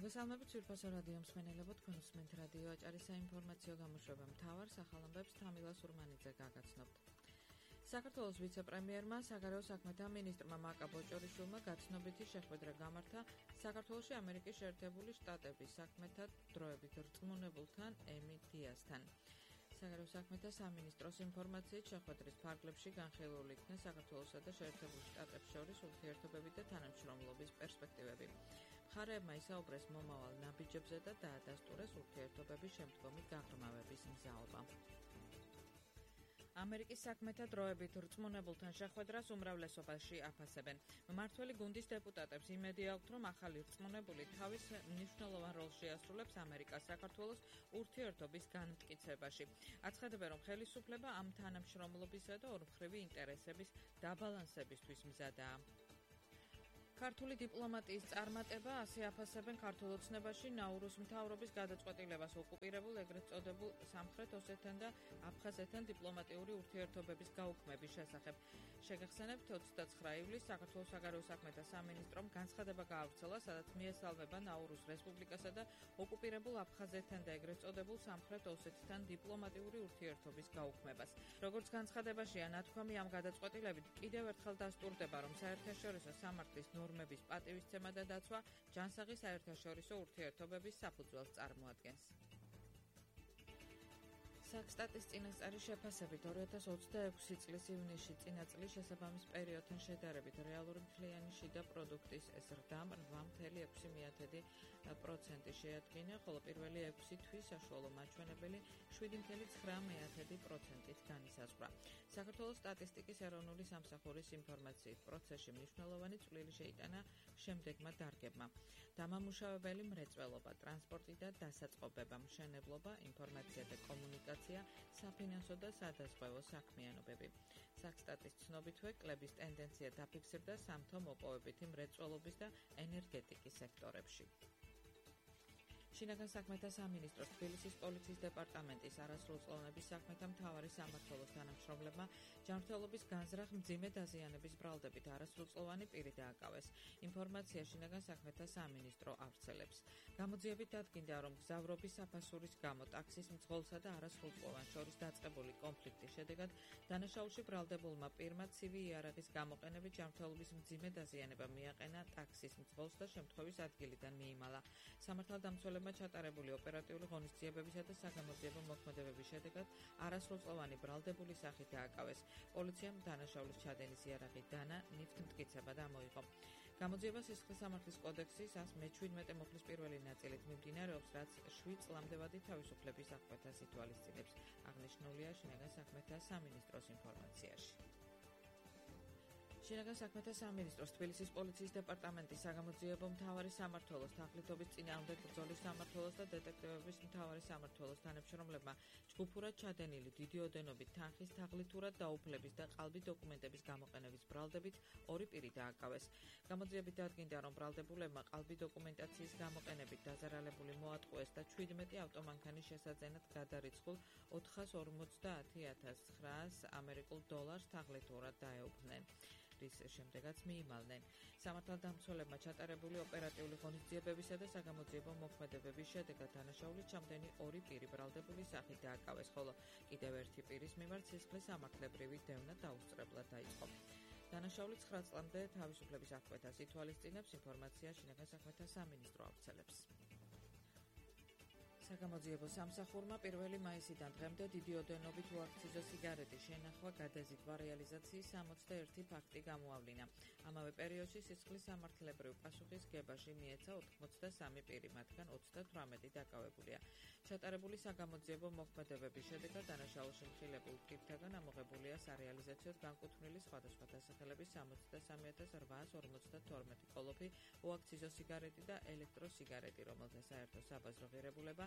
მოგესალმებით ძვირფასო რადიო მსმენელებო, თქვენ უსმენთ რადიო აჭარის საინფორმაციო გამოშვება მთავარ სახალამბებს თამილა სურმანიძე გაგაცნობთ. საქართველოს ვიცე-პრემიერმა, საგარეო საქმეთა მინისტრმა მაკა ბოჭორიშვილმა გაცნობითი შეხვედრა გამართა საქართველოში ამერიკის შეერთებული შტატების საქმეთა დროებით რწმუნებულთან ემი დიასთან. საგარეო საქმეთა სამინისტროს ინფორმაციით შეხვედრის ფარგლებში განხილული იქნა საქართველოსა და შეერთებულ შტატებს შორის ურთიერთობები და თანამშრომლობის პერსპექტივები. მხარეებმა ისაუბრეს მომავალ ნაბიჯებზე და დაადასტურეს ურთიერთობების შემდგომი გაღრმავების მზაობა. ამერიკის საქმეთა დროებით რწმუნებულთან შეხვედრას უმრავლესობაში აფასებენ. მმართველი გუნდის დეპუტატებს იმედი აქვთ, რომ ახალი რწმუნებული თავის მნიშვნელოვან როლს შეასრულებს ამერიკა-საქართველოს ურთიერთობის განმტკიცებაში. აცხადებენ, რომ ხელისუფლება ამ თანამშრომლობისა და ორმხრივი ინტერესების დაბალანსებისთვის მზადაა. ქართული დიპლომატიის წარმატება ასე აფასებენ ქართულ ოცნებაში ნაურუს მთავრობის გადაწყვეტილებას ოკუპირებულ ეგრეთ წოდებულ სამხრეთ ოსეთთან და აფხაზეთთან დიპლომატიური ურთიერთობების გაუქმების შესახებ. შეგახსენებთ 29 ივლისს საქართველოს საგარეო საქმეთა სამინისტრომ განცხადება გაავრცელა, სადაც მიესალმება ნაურუს რესპუბლიკასა და ოკუპირებულ აფხაზეთთან და ეგრეთ წოდებულ სამხრეთ ოსეთთან დიპლომატიური ურთიერთობის გაუქმებას. როგორც განცხადებაშია ნათქვამი, ამ გადაწყვეტილებით კიდევ ერთხელ დასტურდება, რომ საერთაშორისო სამართლის ნორმების პატივისცემა და დაცვა ჯანსაღი საერთაშორისო ურთიერთობების საფუძველს წარმოადგენს. საქსტატის წინასწარის შეფასებით 2026 წლის ივნისში წინა წლის შესაბამის პერიოდთან შედარებით რეალური მთლიანი შიდა პროდუქტის ზრდამ 8,6% შეადგინა, ხოლო პირველი 6 თვის საშუალო მაჩვენებელი 7,9%-ით განისაზღვრა. საქართველოს სტატისტიკის ეროვნული სამსახურის ინფორმაციით პროცესში მნიშვნელოვანი წვლილი შეიტანა შემდეგმა დარგებმა: დამამუშავებელი მრეწველობა, ტრანსპორტი და დასაწყობება, მშენებლობა, ინფორმაცია და კომუნიკაცია, საფინანსო და სადაზღვევო საქმიანობები. საქსტატის ცნობითვე კლების ტენდენცია დაფიქსირდა სამთო მოპოვებითი მრეწველობის და ენერგეტიკის სექტორებში. შინაგან საქმეთა სამინისტროს თბილისის პოლიციის დეპარტამენტის არასრულწლოვნების საქმეთა მთავარი სამმართველოს თანამშრომლებმა ჯანმრთელობის განზრახ მძიმე დაზიანების ბრალდებით არასრულწლოვანი პირი დააკავეს. ინფორმაცია შინაგან საქმეთა სამინისტრო ავრცელებს. გამოძიებით დადგინდა, რომ გზავრობის საფასურის გამო ტაქსის მძღოლსა და არასრულწლოვან შორის დაწყებული კონფლიქტის შედეგად დანაშაულში ბრალდებულმა პირმა ცივი იარაღის გამოყენებით ჯანმრთელობის მძიმე დაზიანება მიაყენა ტაქსის მძღოლს და შემთხვევის ადგილიდან მიიმალა. სამართალდამცველებმა ჩატარებული ოპერატიული ღონისძიებებისა და საგამოძიებო მოქმედებების შედეგად არასრულწლოვანი ბრალდებული სახით დააკავეს. პოლიციამ დანაშაულის ჩადენის იარაღი დანა, ნივთმტკიცება მოიღო. გამოძიება სისხლის სამართლის კოდექსის 117 მოხლის პირველი ნაწილით მიმდინარეობს, რაც 7 წლამდე ვადი თავისუფლების აღკვეთას ითვალისწინებს. აღნიშნულია შინაგან საქმეთა სამინისტროს ინფორმაციაში. შინაგან საქმეთა სამინისტროს თბილისის პოლიციის დეპარტამენტის საგამოძიებო მთავარი სამმართველოს, თაღლითობის წინააღმდეგ ბრძოლის სამმართველოს და დეტექტივების მთავარი სამმართველოს თანამშრომლებმა ჯგუფურად ჩადენილი დიდი ოდენობით თანხის თაღლითურად დაუფლების და ყალბი დოკუმენტების გამოყენების ბრალდებით ორი პირი დააკავეს. გამოძიებით დადგინდა, რომ ბრალდებულებმა ყალბი დოკუმენტაციის გამოყენებით დაზარალებული მოატყუეს და 17 ავტომანქანის შესაძენად გადარიცხულ 450,900 ამერიკულ დოლარს თაღლითურად დაეუფლნენ, რის შემდეგაც მიიმალნენ. სამართალდამცველებმა ჩატარებული ოპერატიული ღონისძიებებისა და საგამოძიებო მოქმედებების შედეგად დანაშაულის ჩამდენი ორი პირი ბრალდებული სახით დააკავეს, ხოლო კიდევ ერთი პირის მიმართ სისხლის სამართლებრივი დევნა დაუსწრებლად დაიწყო. დანაშაული 9 წლამდე თავისუფლების აღკვეთას ითვალისწინებს, ინფორმაცია შინაგან საქმეთა სამინისტრო ავრცელებს. საგამოძიებო სამსახურმა 1 მაისიდან დღემდე დიდი ოდენობით უაქციზო სიგარეტის შენახვა, გადაზიდვა, რეალიზაციის 61 ფაქტი გამოავლინა. ამავე პერიოდში სისხლის სამართლებრივ პასუხის გებაში მიეცა 83 პირი, მათგან 38 დაკავებულია. ჩატარებული საგამოძიებო მოქმედებების შედეგად დანაშაულში მხილებულ პირთაგან ამოღებულია სარეალიზაციოდ განკუთვნილი სხვადასხვა დასახელების 63,852 კოლოფი უაქციზო სიგარეტი და ელექტროსიგარეტი, რომელთა საერთო საბაზრო ღირებულება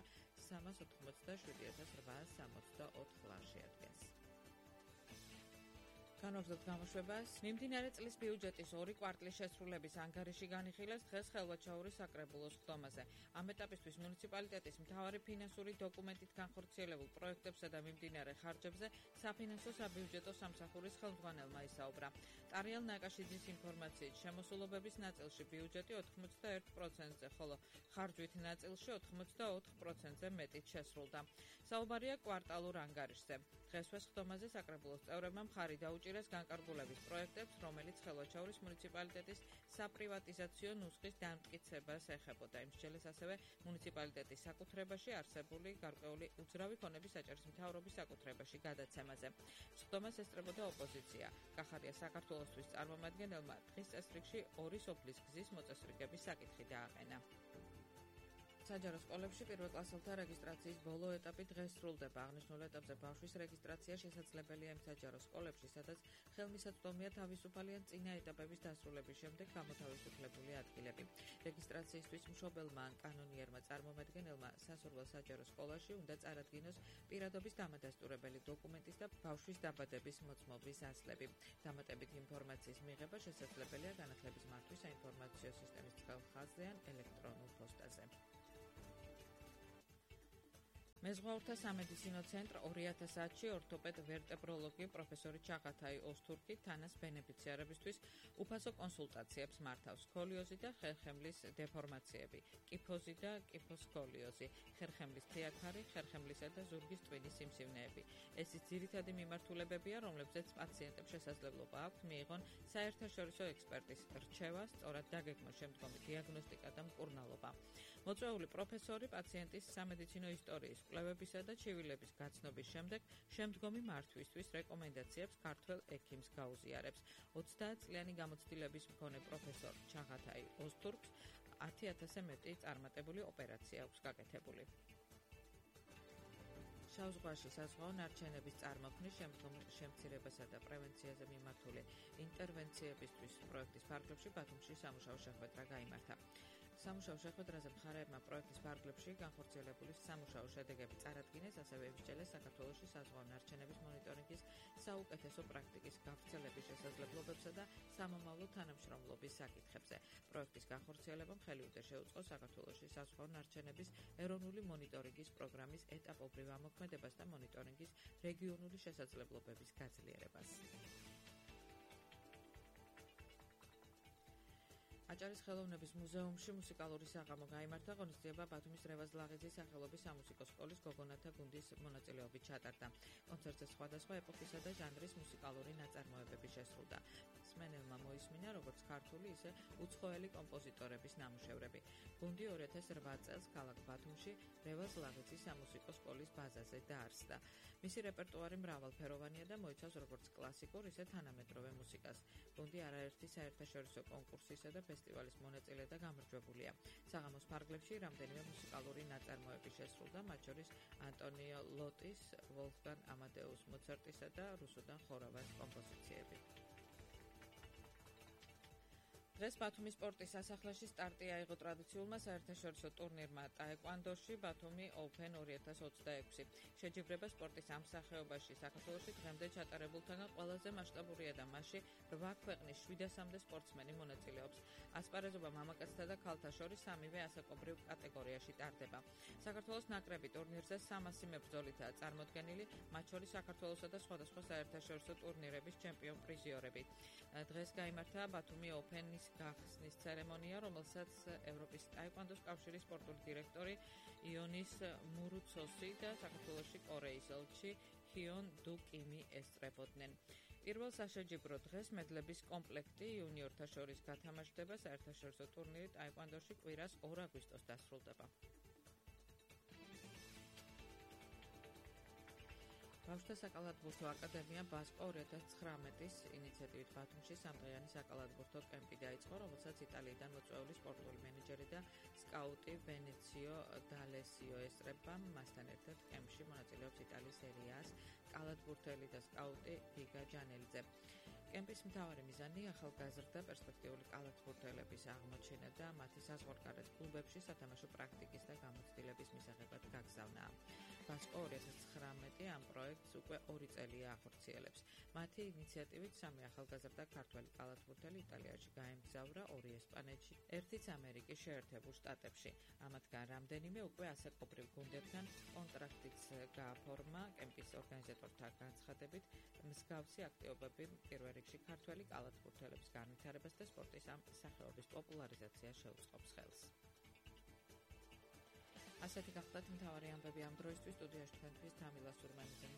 387,864 ლარში ადგენს. განვაგრძობთ გამოშვებას. მიმდინარე წლის ბიუჯეტის 2 კვარტლის შესრულების ანგარიში განიხილეს დღეს ხელვაჩაურის საკრებულოს ხდომაზე. ამ ეტაპისთვის მუნიციპალიტეტის მთავარი ფინანსური დოკუმენტით განხორციელებულ პროექტებსა და მიმდინარე ხარჯებზე საფინანსო საბიუჯეტო სამსახურის ხელმძღვანელმა ისაუბრა. ტარიელ ნაკაშიძის ინფორმაციით შემოსულობების ნაწილში ბიუჯეტი 81%-ზე, ხოლო ხარჯვით ნაწილში 84%-ზე მეტით შესრულდა. საუბარია კვარტალურ ანგარიშზე. დღესვე ხდომაზე საკრებულოს წევრებმა მხარი დაუჭირეს განკარგულების პროექტებს, რომელიც ხელვაჩაურის მუნიციპალიტეტის საპრივატიზაციო ნუსხის დამტკიცებას ეხებოდა. იმ შეჯელეს ასევე მუნიციპალიტეტის საკუთრებაში არსებული გარკვეული უძრავი ქონების საჭერის მთავრობის საკუთრებაში გადაცემაზე. ხდომას ესწრებოდა ოპოზიცია. კახარია საქართველოსთვის წარმომადგენელმა დღის წესრიგში 2 სოფლის გზის მოწესრიგების საკითხი დააყენა. საჯარო სკოლებში პირველ კლასელთა რეგისტრაციის ბოლო ეტაპი დღეს სრულდება. აღნიშნულ ეტაპზე ბავშვის რეგისტრაცია შესაძლებელია იმ საჯარო სკოლებში, სადაც ხელმისაწვდომია თავისუფალი ან წინა ეტაპების დასრულების შემდეგ გამოთავისუფლებული ადგილები. რეგისტრაციისთვის მშობელმა ან კანონიერმა წარმომადგენელმა სასურველ საჯარო სკოლაში უნდა წარადგინოს პირადობის დამადასტურებელი დოკუმენტის და ბავშვის დაბადების მოწმობის ასლები. დამატებით ინფორმაციის მიღება შესაძლებელია განათლების მართვის საინფორმაციო სისტემის ცხელ ხაზზე ან ელექტრონულ პოსტაზე. მეზღვაურთა სამედიცინო ცენტრ 2010-ში ორთოპედ ვერტებროლოგი პროფესორი ჩაღათაი ოსთურკი თანას ბენეფიციარებისთვის უფასო კონსულტაციებს მართავს. სკოლიოზი და ხერხემლის დეფორმაციები, კიფოზი და კიფოსკოლიოზი, ხერხემლის თეაქარი, ხერხემლისა და ზურგის ტვინის სიმსივნეები. ეს ის ძირითადი მიმართულებებია, რომლებზეც პაციენტებს შესაძლებლობა აქვთ მიიღონ საერთაშორისო ექსპერტის რჩევა, სწორად დაგეგმოს შემდგომი დიაგნოსტიკა და მკურნალობა. მოწვეული პროფესორი პაციენტის სამედიცინო ისტორიის კვლევებისა და ჩივილების გაცნობის შემდეგ შემდგომი მართვისთვის რეკომენდაციებს ქართველ ექიმს გაუზიარებს. 30 წლიანი გამოცდილების მქონე პროფესორ ჩაღათაი ოსთურკს 10,000-ზე მეტი წარმატებული ოპერაცია აქვს გაკეთებული. შავ ზღვაში საზღვაო ნარჩენების წარმოქმნის შემცირებასა და პრევენციაზე მიმართული ინტერვენციებისთვის პროექტის ფარგლებში ბათუმში სამუშაო შეხვედრა გაიმართა. სამუშაო შეხვედრაზე მხარეებმა პროექტის ფარგლებში განხორციელებული სამუშაო შედეგები წარადგინეს, ასევე ემსჯელეს საქართველოში საზღვაო ნარჩენების მონიტორინგის საუკეთესო პრაქტიკის გავრცელების შესაძლებლობებსა და სამომავლო თანამშრომლობის საკითხებზე. პროექტის განხორციელებამ ხელი უდე შეუწყო საქართველოში საზღვაო ნარჩენების ეროვნული მონიტორინგის პროგრამის ეტაპობრივ ამოქმედებას და მონიტორინგის რეგიონული შესაძლებლობების გაძლიერებას. აჭარის ხელოვნების მუზეუმში მუსიკალური საღამო გაიმართა. ღონისძიება ბათუმის რევაზ ლაღიძის სახელობის სამუსიკო სკოლის გოგონათა გუნდის მონაწილეობით ჩატარდა. კონცერტზე სხვადასხვა ეპოქისა და ჟანრის მუსიკალური ნაწარმოებები შესრულდა. მსმენელმა მოისმინა როგორც ქართული, ისე უცხოელი კომპოზიტორების ნამუშევრები. გუნდი 2008 წელს ქალაქ ბათუმში რევაზ ლაღიძის სამუსიკო სკოლის ბაზაზე დაარსდა. მისი რეპერტუარი მრავალფეროვანია და მოიცავს როგორც კლასიკურ, ისე თანამედროვე მუსიკას. გუნდი არაერთი საერთაშორისო კონკურსისა და ფესტივალის მონაწილე და გამარჯვებულია. საღამოს ფარგლებში რამდენიმე მუსიკალური ნაწარმოები შესრულდა, მათ შორის ანტონიო ლოტის, ვოლფგანგ ამადეუს მოცარტისა და რუსუდან ხორავას კომპოზიციები. დღეს ბათუმის სპორტის სასახლეში სტარტი აიღო ტრადიციულმა საერთაშორისო ტურნირმა ტაეკვანდოში ბათუმი Open 2026. შეჯიბრება სპორტის ამ სახეობაში საქართველოში დღემდე ჩატარებულთაგან ყველაზე მასშტაბურია და მასში 8 ქვეყნის 700-მდე სპორტსმენი მონაწილეობს. ასპარეზობა მამაკაცთა და ქალთა შორის სამივე ასაკობრივ კატეგორიაში ტარდება. საქართველოს ნაკრები ტურნირზე 300 მებრძოლითაა წარმოდგენილი, მათ შორის საქართველოსა და სხვადასხვა საერთაშორისო ტურნირების ჩემპიონ პრიზიორები. დღეს გაიმართა ბათუმი Open-ის გახსნის ცერემონია, რომელსაც ევროპის ტაეკვანდოს კავშირის სპორტული დირექტორი იონის მურუცოსი და საქართველოში კორეის ელჩი ჰიონ დუ კიმი ესწრებოდნენ. პირველ საშეჯიბრო დღეს მედლების კომპლექტი იუნიორთა შორის გათამაშდება. საერთაშორისო ტურნირი ტაეკვანდოში კვირას 2 აგვისტოს დასრულდება. ბავშვთა საკალათბურთო აკადემია ბასკო 2019-ის ინიციატივით ბათუმში სამდღიანი საკალათბურთო კემპი დაიწყო, რომელსაც იტალიიდან მოწვეული სპორტული მენეჯერი და სკაუტი ვენეციო დალესიო ესწრება. მასთან ერთად კემპში მონაწილეობს იტალიის სერია A-ს კალათბურთელი და სკაუტი გიგა ჯანელიძე. კემპის მთავარი მიზანი ახალგაზრდა პერსპექტიული კალათბურთელების აღმოჩენა და მათი საზღვარგარეთ კლუბებში სათამაშო პრაქტიკის და გამოცდილების მისაღებად გაგზავნა. ბასკო 2019 ამ პროექტს უკვე 2 წელია ახორციელებს. მათი ინიციატივით 3 ახალგაზრდა ქართველი კალათბურთელი იტალიაში გაემგზავრა, 2 ესპანეთში, 1-იც ამერიკის შეერთებულ შტატებში. ამათგან რამდენიმე უკვე ასაკობრივ გუნდებთან კონტრაქტიც გააფორმა. კემპის ორგანიზატორთა განცხადებით, მსგავსი აქტივობები პირველ რიგში ქართველი კალათბურთელების განვითარებას და სპორტის ამ სახეობის პოპულარიზაციას შეუწყობს ხელს. ასეთი გახლდათ მთავარი ამბები ამ დროისთვის. სტუდიაში თქვენთვის თამილა სურმანიძე